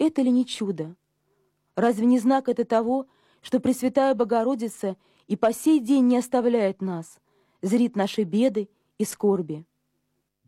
Это ли не чудо? Разве не знак это того, что Пресвятая Богородица и по сей день не оставляет нас, зрит наши беды и скорби?